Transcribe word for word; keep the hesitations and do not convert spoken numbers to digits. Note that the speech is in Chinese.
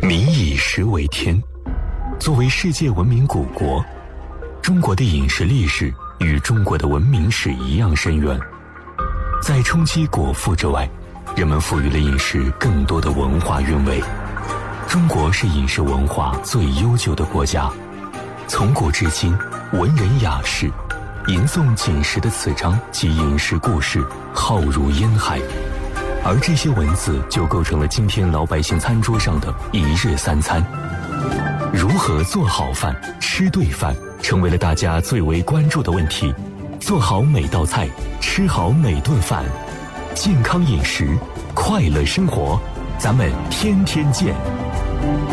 民以食为天，作为世界文明古国，中国的饮食历史与中国的文明史一样深远。在冲击果腹之外，人们赋予了饮食更多的文化韵味。中国是饮食文化最悠久的国家，从古至今，文人雅士吟诵饮食的词章及饮食故事浩如烟海，而这些文字就构成了今天老百姓餐桌上的一日三餐。如何做好饭、吃对饭，成为了大家最为关注的问题。做好每道菜，吃好每顿饭，健康饮食，快乐生活，咱们天天见。